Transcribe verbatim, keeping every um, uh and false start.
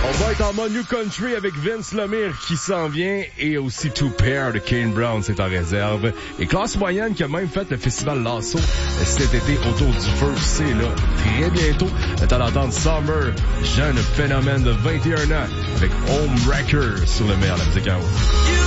On va être en mode New Country avec Vince Lemire qui s'en vient et aussi Two Pair de Kane Brown, c'est en réserve. Et Classe Moyenne qui a même fait le festival Lasso cet été autour du feu, c'est là très bientôt. Le temps d'entendre Summer, jeune phénomène de vingt et un ans avec Home Wrecker sur le meilleur de la musique house.